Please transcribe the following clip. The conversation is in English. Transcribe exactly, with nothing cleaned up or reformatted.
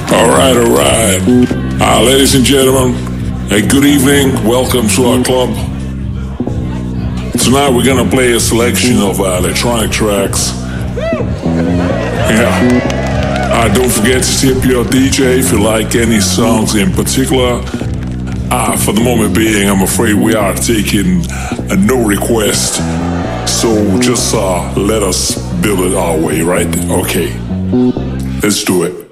Alright, alright. Uh, ladies and gentlemen, a good evening. Welcome to our club. Tonight we're gonna play a selection of uh, electronic tracks. Yeah. Uh, don't forget to tip your D J if you like any songs in particular. Uh, for the moment being, I'm afraid we are taking a no request. So just uh, let us build it our way, right? Okay. Let's do it.